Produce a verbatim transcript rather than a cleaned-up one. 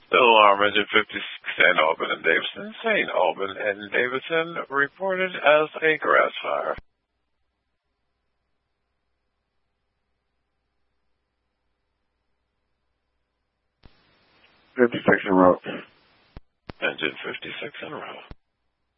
The alarm engine fifty-six Saint Albans and Davidson, Saint Albans and Davidson reported as a grass fire. fifty-six en route. Engine fifty-six en route.